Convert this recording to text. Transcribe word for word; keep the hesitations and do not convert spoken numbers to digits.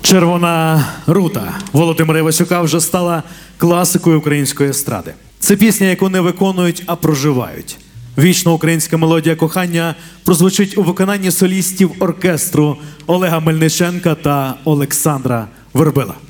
Червона рута Володимира Івасюка вже стала класикою української естради. Це пісня, яку не виконують, а проживають. Вічна українська мелодія кохання прозвучить у виконанні солістів оркестру Олега Мельниченка та Олександра Вербила.